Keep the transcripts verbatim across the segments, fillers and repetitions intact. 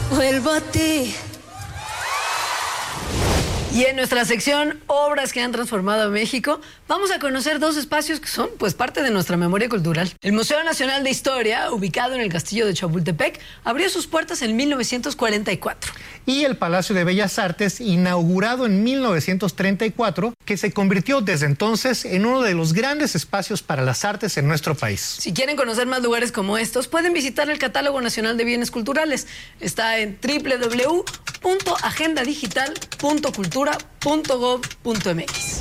Vuelvo a ti. Y en nuestra sección Obras que han transformado a México, vamos a conocer dos espacios que son pues parte de nuestra memoria cultural. El Museo Nacional de Historia, ubicado en el Castillo de Chapultepec, abrió sus puertas en mil novecientos cuarenta y cuatro. Y el Palacio de Bellas Artes, inaugurado en mil novecientos treinta y cuatro, que se convirtió desde entonces en uno de los grandes espacios para las artes en nuestro país. Si quieren conocer más lugares como estos, pueden visitar el Catálogo Nacional de Bienes Culturales. Está en doble u doble u doble u punto agenda digital punto cultura punto gob punto m x.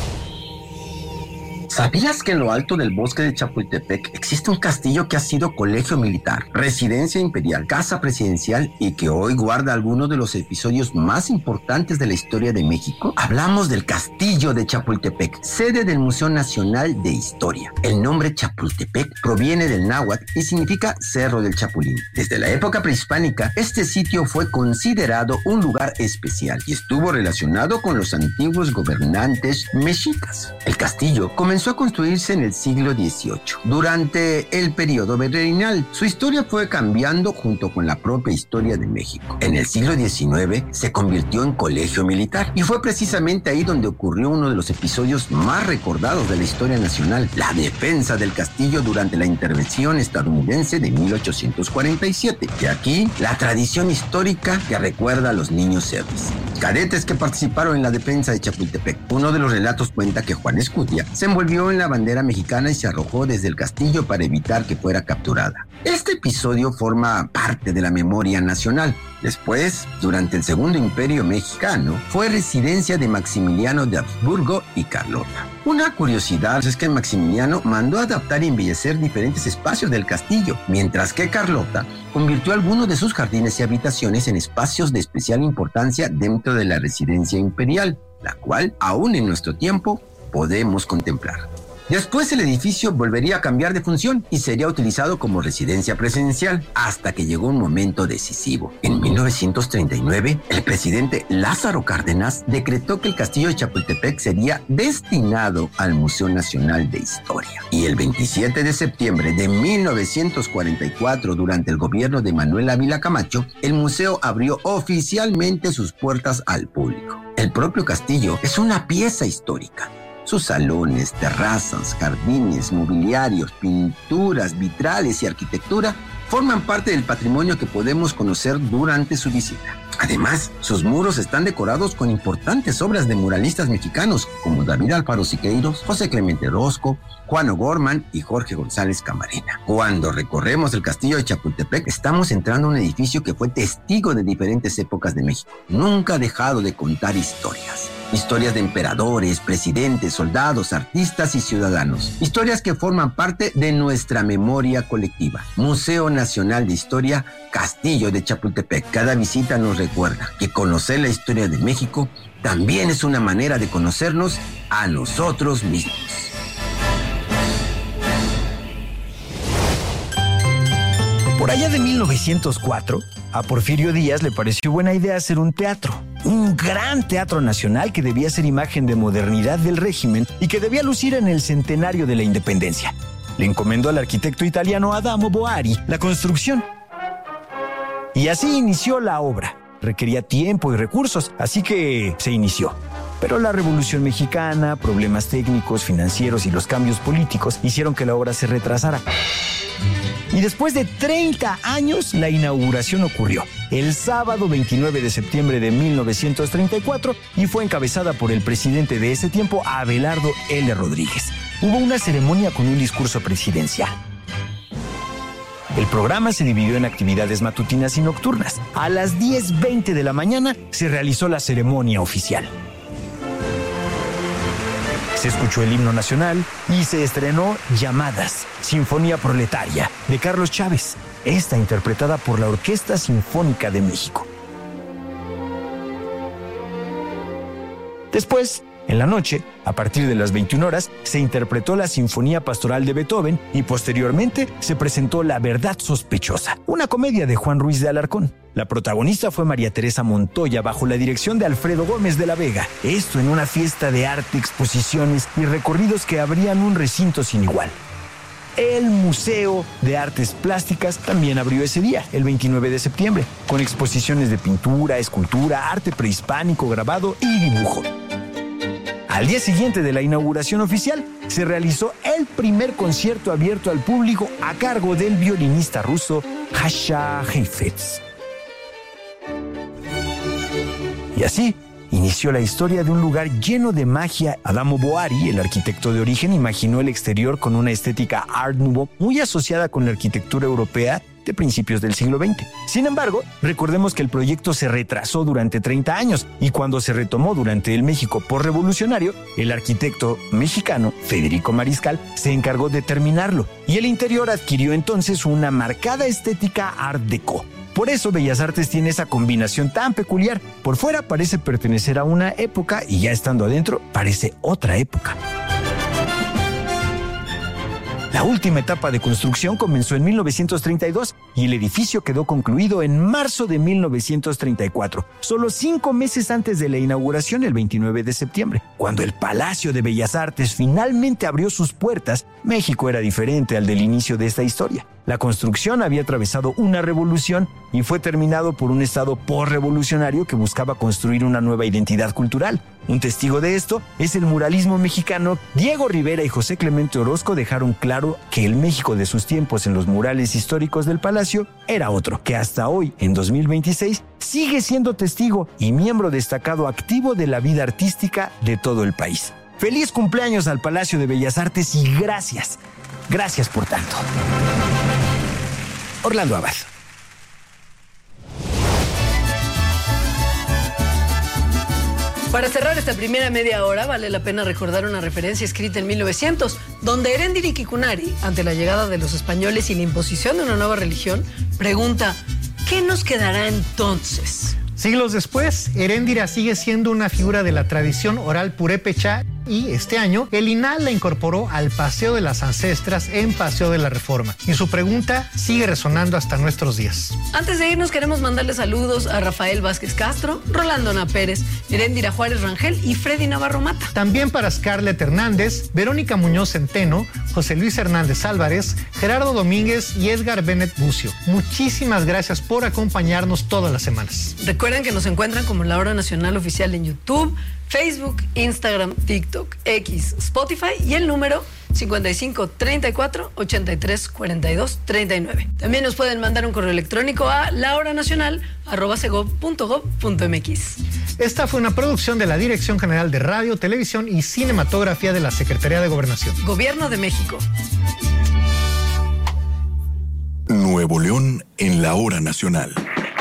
¿Sabías que en lo alto del bosque de Chapultepec existe un castillo que ha sido colegio militar, residencia imperial, casa presidencial y que hoy guarda algunos de los episodios más importantes de la historia de México? Hablamos del Castillo de Chapultepec, sede del Museo Nacional de Historia. El nombre Chapultepec proviene del náhuatl y significa Cerro del Chapulín. Desde la época prehispánica, este sitio fue considerado un lugar especial y estuvo relacionado con los antiguos gobernantes mexicas. El castillo comenzó a construirse en el siglo dieciocho. Durante el periodo virreinal, su historia fue cambiando junto con la propia historia de México. En el siglo diecinueve se convirtió en colegio militar y fue precisamente ahí donde ocurrió uno de los episodios más recordados de la historia nacional, la defensa del castillo durante la intervención estadounidense de mil ochocientos cuarenta y siete. Y aquí, la tradición histórica que recuerda a los niños héroes, cadetes que participaron en la defensa de Chapultepec. Uno de los relatos cuenta que Juan Escutia se envolvió en la bandera mexicana y se arrojó desde el castillo para evitar que fuera capturada. Este episodio forma parte de la memoria nacional. Después, durante el Segundo Imperio Mexicano, fue residencia de Maximiliano de Habsburgo y Carlota. Una curiosidad es que Maximiliano mandó adaptar y embellecer diferentes espacios del castillo, mientras que Carlota convirtió algunos de sus jardines y habitaciones en espacios de especial importancia dentro de la residencia imperial, la cual, aún en nuestro tiempo, podemos contemplar. Después el edificio volvería a cambiar de función y sería utilizado como residencia presidencial hasta que llegó un momento decisivo. En mil novecientos treinta y nueve, el presidente Lázaro Cárdenas decretó que el castillo de Chapultepec sería destinado al Museo Nacional de Historia. Y el veintisiete de septiembre de mil novecientos cuarenta y cuatro, durante el gobierno de Manuel Ávila Camacho, el museo abrió oficialmente sus puertas al público. El propio castillo es una pieza histórica. Sus salones, terrazas, jardines, mobiliarios, pinturas, vitrales y arquitectura forman parte del patrimonio que podemos conocer durante su visita. Además, sus muros están decorados con importantes obras de muralistas mexicanos como David Alfaro Siqueiros, José Clemente Orozco, Juan O'Gorman y Jorge González Camarena. Cuando recorremos el castillo de Chapultepec, estamos entrando a un edificio que fue testigo de diferentes épocas de México. Nunca ha dejado de contar historias. Historias de emperadores, presidentes, soldados, artistas y ciudadanos. Historias que forman parte de nuestra memoria colectiva. Museo Nacional de Historia, Castillo de Chapultepec. Cada visita nos recuerda que conocer la historia de México también es una manera de conocernos a nosotros mismos. Por allá de mil novecientos cuatro, a Porfirio Díaz le pareció buena idea hacer un teatro. Un gran teatro nacional que debía ser imagen de modernidad del régimen y que debía lucir en el centenario de la independencia. Le encomendó al arquitecto italiano Adamo Boari la construcción. Y así inició la obra. Requería tiempo y recursos, así que se inició. Pero la Revolución Mexicana, problemas técnicos, financieros y los cambios políticos hicieron que la obra se retrasara. Y después de treinta años, la inauguración ocurrió el sábado veintinueve de septiembre de mil novecientos treinta y cuatro y fue encabezada por el presidente de ese tiempo, Abelardo L. Rodríguez. Hubo una ceremonia con un discurso presidencial. El programa se dividió en actividades matutinas y nocturnas. A las diez veinte de la mañana se realizó la ceremonia oficial. Se escuchó el himno nacional y se estrenó Llamadas, Sinfonía Proletaria, de Carlos Chávez, esta interpretada por la Orquesta Sinfónica de México. Después, en la noche, a partir de las veintiuna horas, se interpretó la Sinfonía Pastoral de Beethoven y posteriormente se presentó La Verdad Sospechosa, una comedia de Juan Ruiz de Alarcón. La protagonista fue María Teresa Montoya bajo la dirección de Alfredo Gómez de la Vega. Esto en una fiesta de arte, exposiciones y recorridos que abrían un recinto sin igual. El Museo de Artes Plásticas también abrió ese día, el veintinueve de septiembre, con exposiciones de pintura, escultura, arte prehispánico, grabado y dibujo. Al día siguiente de la inauguración oficial, se realizó el primer concierto abierto al público a cargo del violinista ruso Jasha Heifetz. Y así inició la historia de un lugar lleno de magia. Adamo Boari, el arquitecto de origen, imaginó el exterior con una estética Art Nouveau muy asociada con la arquitectura europea de principios del siglo veinte. Sin embargo, recordemos que el proyecto se retrasó durante treinta años y cuando se retomó durante el México posrevolucionario, el arquitecto mexicano Federico Mariscal se encargó de terminarlo y el interior adquirió entonces una marcada estética Art Deco. Por eso Bellas Artes tiene esa combinación tan peculiar. Por fuera parece pertenecer a una época y ya estando adentro parece otra época. La última etapa de construcción comenzó en mil novecientos treinta y dos y el edificio quedó concluido en marzo de mil novecientos treinta y cuatro, solo cinco meses antes de la inauguración el veintinueve de septiembre. Cuando el Palacio de Bellas Artes finalmente abrió sus puertas, México era diferente al del inicio de esta historia. La construcción había atravesado una revolución y fue terminado por un Estado posrevolucionario que buscaba construir una nueva identidad cultural. Un testigo de esto es el muralismo mexicano. Diego Rivera y José Clemente Orozco dejaron claro que el México de sus tiempos en los murales históricos del Palacio era otro, que hasta hoy, en dos mil veintiséis, sigue siendo testigo y miembro destacado activo de la vida artística de todo el país. ¡Feliz cumpleaños al Palacio de Bellas Artes y gracias! Gracias por tanto. Orlando Abad. Para cerrar esta primera media hora, vale la pena recordar una referencia escrita en mil novecientos, donde Erendira Kikunari, ante la llegada de los españoles y la imposición de una nueva religión, pregunta: ¿qué nos quedará entonces? Siglos después, Erendira sigue siendo una figura de la tradición oral purépecha y este año el I N A H la incorporó al Paseo de las Ancestras en Paseo de la Reforma. Y su pregunta sigue resonando hasta nuestros días. Antes de irnos queremos mandarle saludos a Rafael Vázquez Castro, Rolando Ana Pérez, Erendira Juárez Rangel y Freddy Navarro Mata. También para Scarlett Hernández, Verónica Muñoz Centeno, José Luis Hernández Álvarez, Gerardo Domínguez y Edgar Bennett Bucio. Muchísimas gracias por acompañarnos todas las semanas. Recuerden que nos encuentran como La Hora Nacional Oficial en YouTube, Facebook, Instagram, TikTok, X, Spotify y el número cincuenta y cinco, treinta y cuatro, ochenta y tres, cuarenta y dos, treinta y nueve. También nos pueden mandar un correo electrónico a lahoranacional arroba segov punto gov punto mx. Esta fue una producción de la Dirección General de Radio, Televisión y Cinematografía de la Secretaría de Gobernación. Gobierno de México. Nuevo León en La Hora Nacional.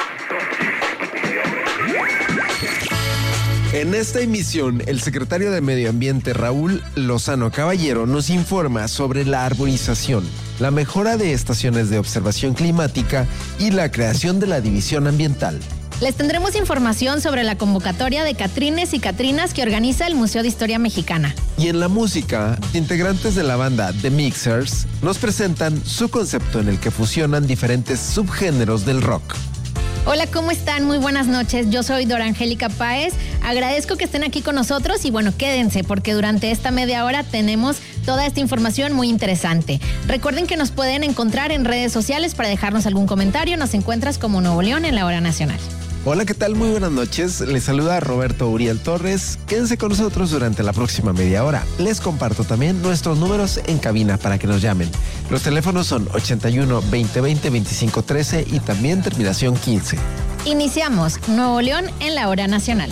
En esta emisión, el secretario de Medio Ambiente Raúl Lozano Caballero nos informa sobre la arborización, la mejora de estaciones de observación climática y la creación de la División Ambiental. Les tendremos información sobre la convocatoria de Catrines y Catrinas que organiza el Museo de Historia Mexicana. Y en la música, integrantes de la banda The Mixers nos presentan su concepto en el que fusionan diferentes subgéneros del rock. Hola, ¿cómo están? Muy buenas noches. Yo soy Dora Angélica Páez. Agradezco que estén aquí con nosotros y bueno, quédense porque durante esta media hora tenemos toda esta información muy interesante. Recuerden que nos pueden encontrar en redes sociales para dejarnos algún comentario. Nos encuentras como Nuevo León en La Hora Nacional. Hola, ¿qué tal? Muy buenas noches. Les saluda Roberto Uriel Torres. Quédense con nosotros durante la próxima media hora. Les comparto también nuestros números en cabina para que nos llamen. Los teléfonos son ochenta y uno, veinte veinte, veinticinco trece y también terminación quince. Iniciamos Nuevo León en La Hora Nacional.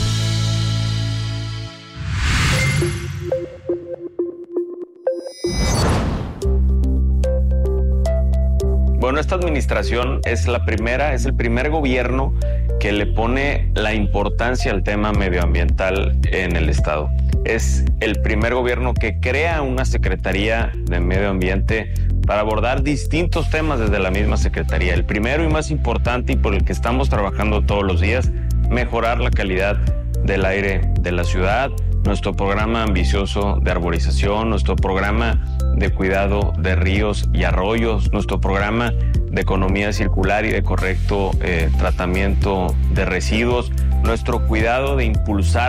Bueno, esta administración es la primera, es el primer gobierno que le pone la importancia al tema medioambiental en el estado. Es el primer gobierno que crea una Secretaría de Medio Ambiente para abordar distintos temas desde la misma Secretaría. El primero y más importante y por el que estamos trabajando todos los días, mejorar la calidad del aire de la ciudad, nuestro programa ambicioso de arborización, nuestro programa de cuidado de ríos y arroyos, nuestro programa de economía circular y de correcto eh, tratamiento de residuos, nuestro cuidado de impulsar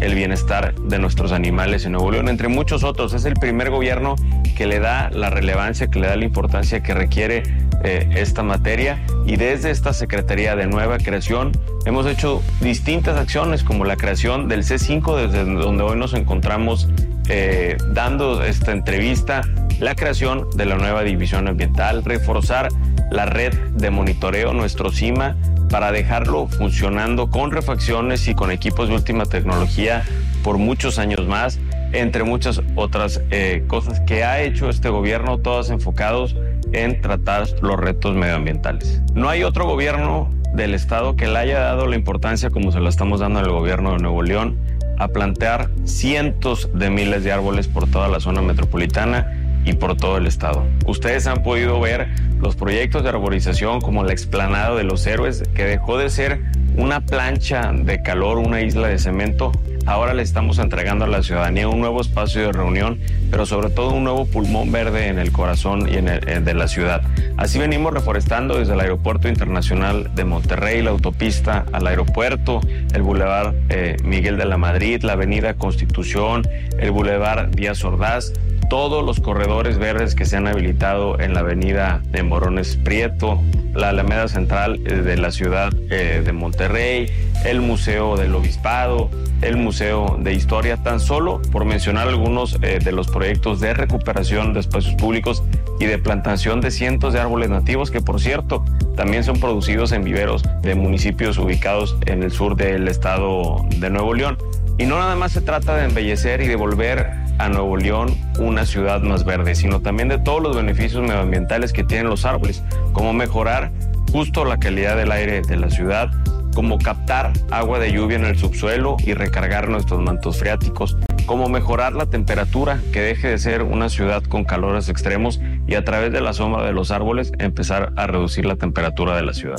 el bienestar de nuestros animales en Nuevo León, entre muchos otros. Es el primer gobierno que le da la relevancia, que le da la importancia que requiere eh, esta materia, y desde esta Secretaría de Nueva Creación hemos hecho distintas acciones, como la creación del C cinco, desde donde hoy nos encontramos eh, dando esta entrevista, la creación de la nueva División Ambiental, reforzar la red de monitoreo, nuestro CIMA, para dejarlo funcionando con refacciones y con equipos de última tecnología por muchos años más, entre muchas otras eh, cosas que ha hecho este gobierno, todas enfocados en tratar los retos medioambientales. No hay otro gobierno del estado que le haya dado la importancia como se la estamos dando al gobierno de Nuevo León a plantear cientos de miles de árboles por toda la zona metropolitana y por todo el estado. Ustedes han podido ver los proyectos de arborización como la explanada de los Héroes, que dejó de ser una plancha de calor, una isla de cemento. Ahora le estamos entregando a la ciudadanía un nuevo espacio de reunión, pero sobre todo un nuevo pulmón verde en el corazón y en el, en de la ciudad. Así venimos reforestando desde el Aeropuerto Internacional de Monterrey, la autopista al aeropuerto, el Boulevard eh, Miguel de la Madrid, la Avenida Constitución, el Boulevard Díaz Ordaz, todos los corredores verdes que se han habilitado en la avenida de Morones Prieto, la Alameda Central de la ciudad eh, de Monterrey, el Museo del Obispado, el Museo de Historia, tan solo por mencionar algunos eh, de los proyectos de recuperación de espacios públicos y de plantación de cientos de árboles nativos que, por cierto, también son producidos en viveros de municipios ubicados en el sur del estado de Nuevo León. Y no nada más se trata de embellecer y de volver a Nuevo León una ciudad más verde, sino también de todos los beneficios medioambientales que tienen los árboles, como mejorar justo la calidad del aire de la ciudad, como captar agua de lluvia en el subsuelo y recargar nuestros mantos freáticos, como mejorar la temperatura, que deje de ser una ciudad con calores extremos y a través de la sombra de los árboles empezar a reducir la temperatura de la ciudad.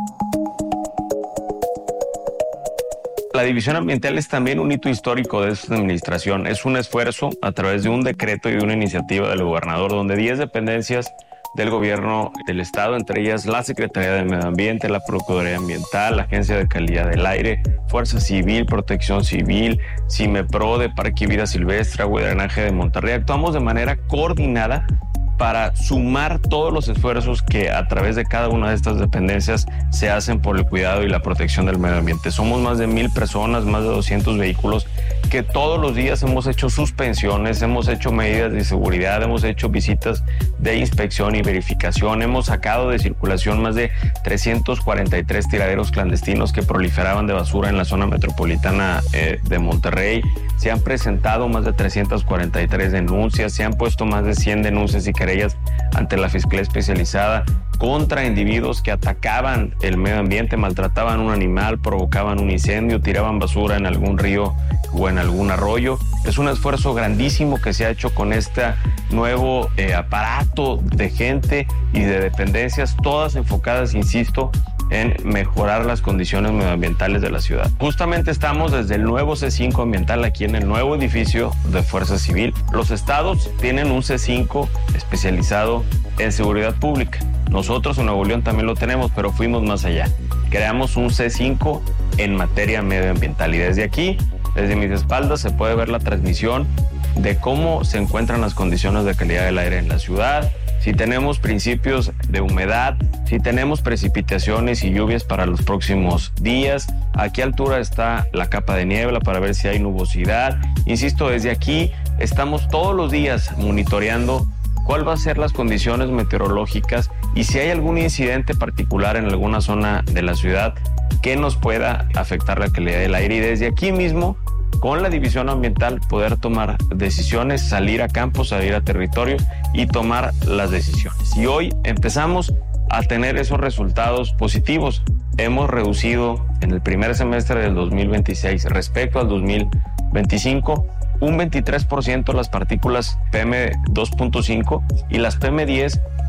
La División Ambiental es también un hito histórico de esta administración. Es un esfuerzo a través de un decreto y de una iniciativa del gobernador, donde diez dependencias del gobierno del estado, entre ellas la Secretaría de Medio Ambiente, la Procuraduría Ambiental, la Agencia de Calidad del Aire, Fuerza Civil, Protección Civil, CIMEPRO de Parque y Vida Silvestre, Agua y Drenaje de Monterrey, actuamos de manera coordinada para sumar todos los esfuerzos que a través de cada una de estas dependencias se hacen por el cuidado y la protección del medio ambiente. Somos más de mil personas, más de doscientos vehículos que todos los días hemos hecho suspensiones, hemos hecho medidas de seguridad, hemos hecho visitas de inspección y verificación, hemos sacado de circulación más de trescientos cuarenta y tres tiraderos clandestinos que proliferaban de basura en la zona metropolitana eh, de Monterrey. Se han presentado más de trescientas cuarenta y tres denuncias, se han puesto más de cien denuncias y querellas ante la Fiscalía Especializada contra individuos que atacaban el medio ambiente, maltrataban un animal, provocaban un incendio, tiraban basura en algún río o en algún arroyo. Es un esfuerzo grandísimo que se ha hecho con este nuevo eh, aparato de gente y de dependencias, todas enfocadas, insisto, en mejorar las condiciones medioambientales de la ciudad. Justamente estamos desde el nuevo C cinco ambiental aquí en el nuevo edificio de Fuerza Civil. Los estados tienen un C cinco especializado en seguridad pública. Nosotros en Nuevo León también lo tenemos, pero fuimos más allá. Creamos un C cinco en materia medioambiental y desde aquí, desde mis espaldas, se puede ver la transmisión de cómo se encuentran las condiciones de calidad del aire en la ciudad, si tenemos principios de humedad, si tenemos precipitaciones y lluvias para los próximos días, a qué altura está la capa de niebla para ver si hay nubosidad. Insisto, desde aquí estamos todos los días monitoreando cuál va a ser las condiciones meteorológicas y si hay algún incidente particular en alguna zona de la ciudad que nos pueda afectar la calidad del aire. Y desde aquí mismo, con la División Ambiental, poder tomar decisiones, salir a campo, salir a territorio y tomar las decisiones. Y hoy empezamos a tener esos resultados positivos. Hemos reducido en el primer semestre del dos mil veintiséis respecto al dos mil veinticinco un veintitrés por ciento las partículas P M dos punto cinco y las P M diez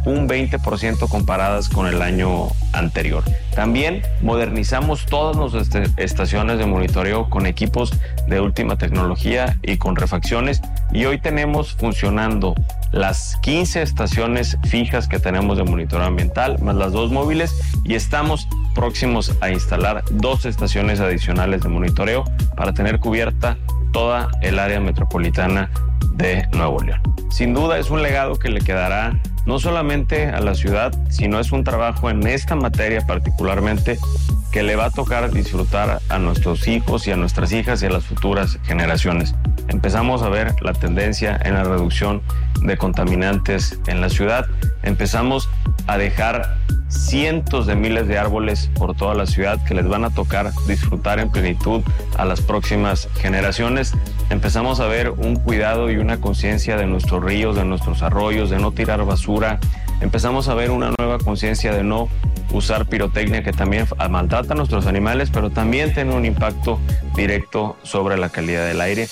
un veinte por ciento comparadas con el año anterior. También modernizamos todas nuestras estaciones de monitoreo con equipos de última tecnología y con refacciones, y hoy tenemos funcionando las quince estaciones fijas que tenemos de monitoreo ambiental, más las dos móviles, y estamos próximos a instalar dos estaciones adicionales de monitoreo para tener cubierta toda el área metropolitana de Nuevo León. Sin duda es un legado que le quedará no solamente a la ciudad, sino es un trabajo en esta materia particularmente que le va a tocar disfrutar a nuestros hijos y a nuestras hijas y a las futuras generaciones. Empezamos a ver la tendencia en la reducción de contaminantes en la ciudad. Empezamos a dejar cientos de miles de árboles por toda la ciudad que les van a tocar disfrutar en plenitud a las próximas generaciones. Empezamos a ver un cuidado y una conciencia de nuestros ríos, de nuestros arroyos, de no tirar basura. Empezamos a ver una nueva conciencia de no usar pirotecnia, que también maltrata a nuestros animales, pero también tiene un impacto directo sobre la calidad del aire.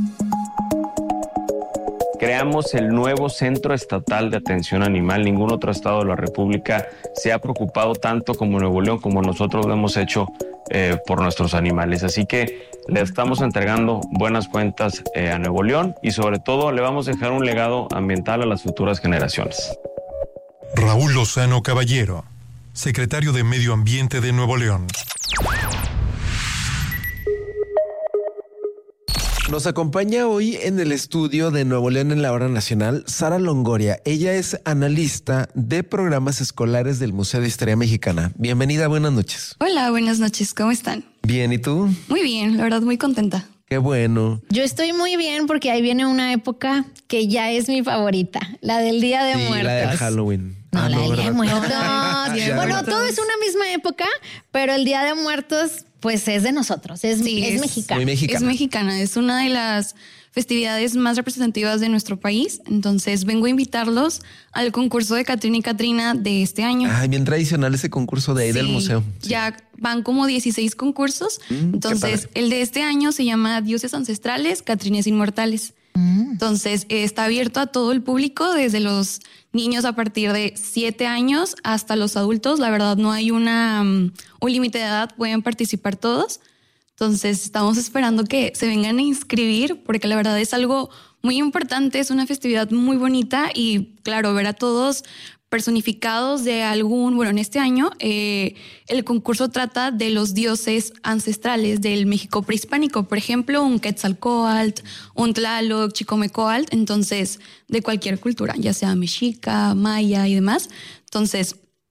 Creamos el nuevo Centro Estatal de Atención Animal. Ningún otro estado de la República se ha preocupado tanto como Nuevo León, como nosotros lo hemos hecho eh, por nuestros animales. Así que le estamos entregando buenas cuentas eh, a Nuevo León, y sobre todo le vamos a dejar un legado ambiental a las futuras generaciones. Raúl Lozano Caballero, secretario de Medio Ambiente de Nuevo León. Nos acompaña hoy en el estudio de Nuevo León en la Hora Nacional Sara Longoria. Ella es analista de programas escolares del Museo de Historia Mexicana. Bienvenida, buenas noches. Hola, buenas noches, ¿cómo están? Bien, ¿y tú? Muy bien, la verdad muy contenta. Qué bueno. Yo estoy muy bien porque ahí viene una época que ya es mi favorita, la del Día de sí, Muertos. La del Halloween. No, ah, la no, del Día de Muertos. Día de Bueno, Muertos. todo es una misma época, pero el Día de Muertos pues es de nosotros, es, Sí, es, es mexicano. Muy mexicana. Es mexicana, es una de las festividades más representativas de nuestro país. Entonces vengo a invitarlos al concurso de Catrina y Catrina de este año. Ay, bien tradicional ese concurso de ahí Sí, del museo. Sí. Ya van como dieciséis concursos. Mm, Entonces el de este año se llama Dioses Ancestrales, Catrines Inmortales. Entonces eh, está abierto a todo el público, desde los niños a partir de siete años hasta los adultos. La verdad no hay una, um, un límite de edad, pueden participar todos. Entonces estamos esperando que se vengan a inscribir, porque la verdad es algo muy importante, es una festividad muy bonita, y claro, ver a todos personificados de algún, bueno, en este año eh, el concurso trata de los dioses ancestrales del México prehispánico, por ejemplo, un Quetzalcóatl, un Tlaloc, Chicomecoatl, entonces de cualquier cultura, ya sea mexica, maya y demás. Entonces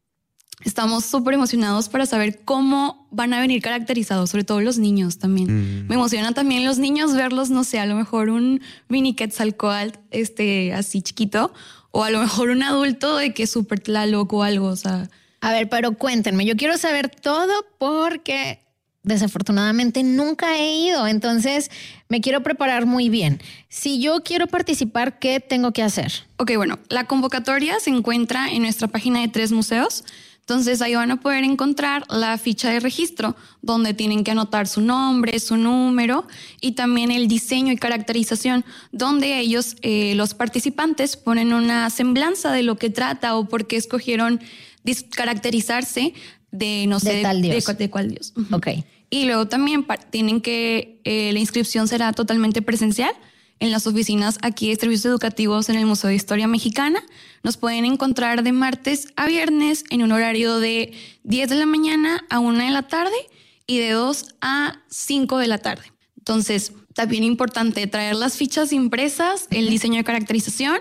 estamos súper emocionados para saber cómo van a venir caracterizados, sobre todo los niños también. Mm. Me emocionan también los niños verlos, no sé, a lo mejor un mini Quetzalcóatl este, así chiquito, o a lo mejor un adulto de que es súper Tlaloc o algo, o sea. A ver, pero cuéntenme, yo quiero saber todo porque desafortunadamente nunca he ido, entonces me quiero preparar muy bien. Si yo quiero participar, ¿qué tengo que hacer? Ok, bueno, la convocatoria se encuentra en nuestra página de Tres Museos. Entonces ahí van a poder encontrar la ficha de registro, donde tienen que anotar su nombre, su número y también el diseño y caracterización, donde ellos, eh, los participantes, ponen una semblanza de lo que trata o por qué escogieron caracterizarse de, no sé, de, tal dios. De, de cuál dios. Ok. Y luego también tienen que, eh, la inscripción será totalmente presencial en las oficinas aquí de Servicios Educativos en el Museo de Historia Mexicana. Nos pueden encontrar de martes a viernes en un horario de diez de la mañana a una de la tarde y de dos a cinco de la tarde. Entonces, también importante traer las fichas impresas, el diseño de caracterización,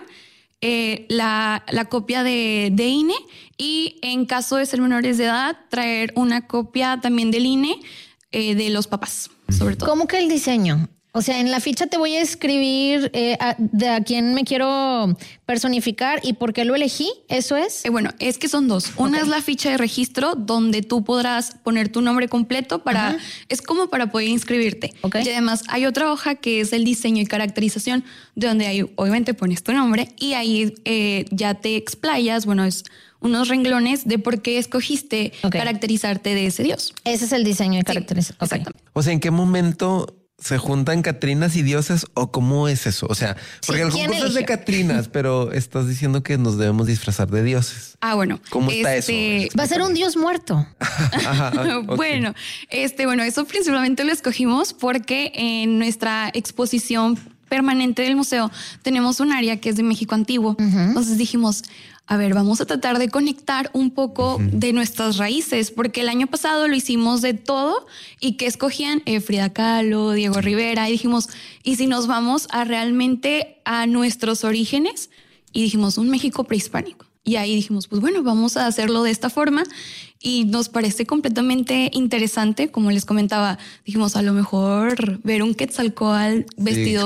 eh, la, la copia de, de I N E y, en caso de ser menores de edad, traer una copia también del I N E eh, de los papás, sobre todo. ¿Cómo que el diseño? O sea, en la ficha te voy a escribir eh, a, de a quién me quiero personificar y por qué lo elegí, ¿eso es? Eh, bueno, es que son dos. Una okay. es la ficha de registro, donde tú podrás poner tu nombre completo para, uh-huh. es como para poder inscribirte. Okay. Y además hay otra hoja que es el diseño y caracterización, donde ahí obviamente pones tu nombre y ahí eh, ya te explayas, bueno, es unos renglones de por qué escogiste okay. caracterizarte de ese dios. Ese es el diseño y caracterización. Sí, okay. Exactamente. O sea, ¿en qué momento ¿Se juntan Catrinas y dioses o cómo es eso? O sea, porque Sí, el ¿quién concurso es de eligió? Catrinas, pero estás diciendo que nos debemos disfrazar de dioses. Ah, bueno. ¿Cómo está este, eso? Va a ser un dios muerto. Ajá, ok. Bueno, este, bueno, eso principalmente lo escogimos porque en nuestra exposición permanente del museo tenemos un área que es de México antiguo. Entonces dijimos, a ver, vamos a tratar de conectar un poco uh-huh. de nuestras raíces, porque el año pasado lo hicimos de todo y que escogían eh, Frida Kahlo, Diego Rivera, y dijimos, ¿y si nos vamos a realmente a nuestros orígenes? Y dijimos, un México prehispánico. Y ahí dijimos, pues bueno, vamos a hacerlo de esta forma y nos parece completamente interesante. Como les comentaba, dijimos, a lo mejor ver un Quetzalcóatl vestido